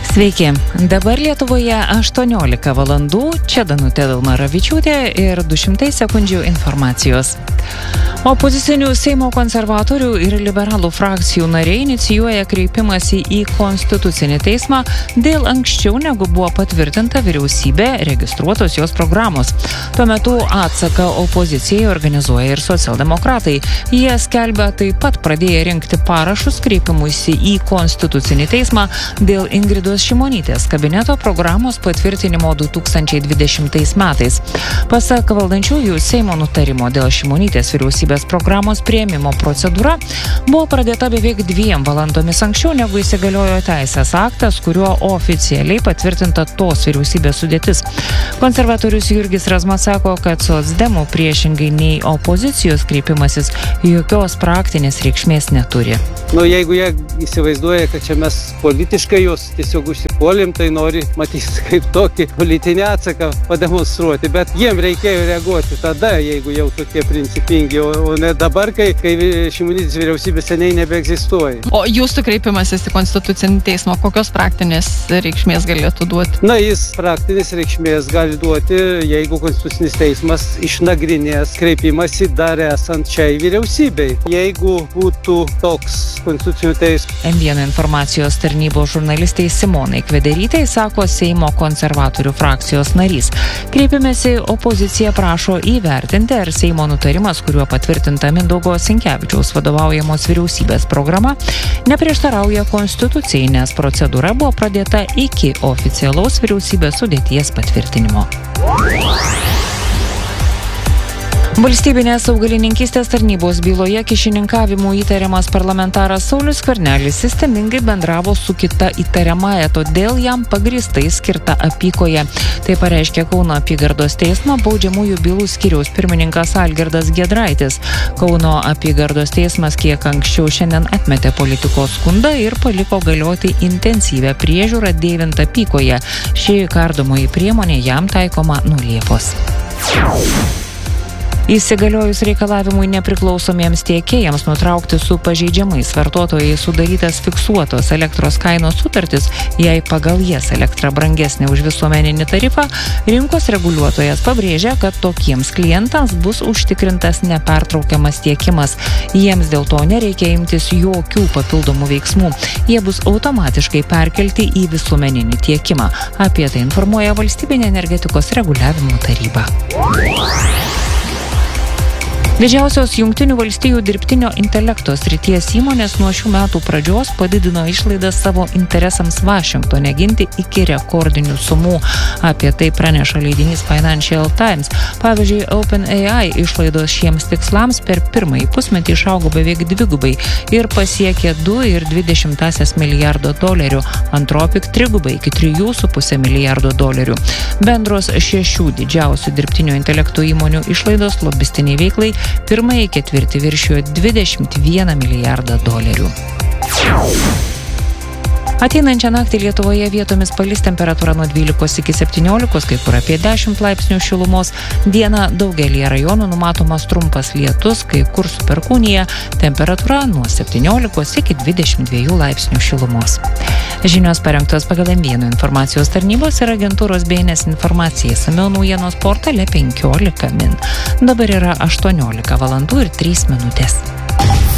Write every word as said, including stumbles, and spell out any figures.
Sveiki, dabar Lietuvoje aštuoniolika valandų, čia Danutė Dalmaravičiūtė ir du šimtai sekundžių informacijos. Opozicinių Seimo konservatorių ir liberalų frakcijų nariai inicijuoja kreipimąsi į Konstitucinį teismą dėl anksčiau negu buvo patvirtinta vyriausybė registruotos jos programos. Tuo metu atsaką opozicijai organizuoja ir socialdemokratai. Jie skelbia taip pat pradėję rinkti parašus kreipimuisi į Konstitucinį teismą dėl Ingridos Šimonytės kabineto programos patvirtinimo du tūkstančiai dvidešimtais metais. Pasak valdančiųjų, Seimo nutarimo dėl Šimonytės vyriausybės programos priėmimo procedūra buvo pradėta beveik dviem valandomis anksčiau negu įsigaliojo teisės aktas, kuriuo oficialiai patvirtinta tos vyriausybės sudėtis. Konservatorius Jurgis Razma sako, kad socdemų priešingai nei opozicijos kreipimasis jokios praktinės reikšmės neturi. Nu, jeigu jie įsivaizduoja, kad čia mes politiškai jos tiesiog užsipuolėm, tai nori matyti kaip tokį politinį atsaką pademonstruoti, bet jiem reikėjo reaguoti tada, jeigu jau tokie principingi, o ne dabar, kai, kai Šimonytės vyriausybė seniai nebeegzistuoja. O jūsų kreipimasis į Konstitucinį teismą kokios praktinės reikšmės galėtų duoti? Na, jis praktinės reikšmės gali duoti, jeigu Konstitucinis teismas išnagrinės kreipimąsi dar esant šiai vyriausybei. Jeigu būtų toks Konstitucinio teismo. M vienas informacijos tarnybos žurnalistai Simonai Kvederytei sako Seimo konservatorių frakcijos narys. Kreipimėsi opozicija prašo įvertinti, ar Seimo nutarimas, kuriuo patvirtinta Mindaugo Sinkevičiaus vadovaujamos vyriausybės programa, neprieštarauja Konstitucijai, nes procedūra buvo pradėta iki oficialaus vyriausybės sudėties patvirtinimo. Valstybinės augalininkystės tarnybos byloje kyšininkavimu įtariamas parlamentaras Saulius Skvernelis sistemingai bendravo su kita įtariamąja, todėl jam pagrįstai skirta apykoje. Tai pareiškė Kauno apygardos teismo baudžiamųjų bylų skyriaus pirmininkas Algirdas Giedraitis. Kauno apygardos teismas kiek anksčiau šiandien atmetė politiko skundą ir paliko galioti intensyvią priežiūrą dėvint apykoje. Ši kardomoji priemonė jam taikoma nuo Liepos. Įsigaliojus reikalavimui nepriklausomiems tiekėjams nutraukti su pažeidžiamais vartotojais sudarytas fiksuotos elektros kainos sutartis, jei pagal jas elektra brangesnė už visuomeninį tarifą, rinkos reguliuotojas pabrėžia, kad tokiems klientams bus užtikrintas nepertraukiamas tiekimas. Jiems dėl to nereikia imtis jokių papildomų veiksmų. Jie bus automatiškai perkelti į visuomeninį tiekimą. Apie tai informuoja Valstybinė energetikos reguliavimo taryba. Didžiausios Jungtinių valstijų dirbtinio intelekto srities įmonės nuo šių metų pradžios padidino išlaidas savo interesams Vašingtone ginti iki rekordinių sumų. Apie tai praneša leidinys Financial Times. Pavyzdžiui, OpenAI išlaidos šiems tikslams per pirmąjį pusmetį išaugo beveik dvigubai ir pasiekė du ir dvi dešimtąsias milijardo dolerių, Anthropic trigubai iki trijų su puse milijardo dolerių. Bendros šešių didžiausių dirbtinio intelekto įmonių išlaidos lobistiniai veiklai pirmąjį ketvirtį viršijo dvidešimt vieną milijardą dolerių. Ateinančią naktį Lietuvoje vietomis palis temperatūra nuo dvylikos iki septyniolikos, kai kur apie dešimt laipsnių šilumos. Dieną daugelyje rajonų numatomas trumpas lietus, kai kur su perkūnija, temperatūra nuo septyniolikos iki dvidešimt dviejų laipsnių šilumos. Žinios parengtos pagal M vienas informacijos tarnybos ir agentūros B N S informacija, išsamiau naujienos portale penkiolika min. Dabar yra aštuoniolika valandų ir trys minutės.